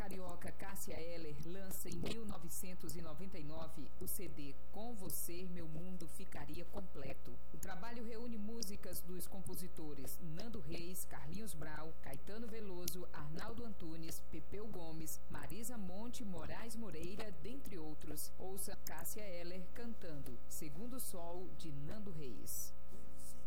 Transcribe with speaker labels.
Speaker 1: carioca Cássia Eller lança em 1999 o CD Com Você Meu Mundo Ficaria Completo. O trabalho reúne músicas dos compositores Nando Reis, Carlinhos Brau, Caetano Veloso, Arnaldo Antunes, Pepeu Gomes, Marisa Monte, Moraes Moreira, dentre outros. Ouça Cássia Eller cantando Segundo Sol, de Nando Reis.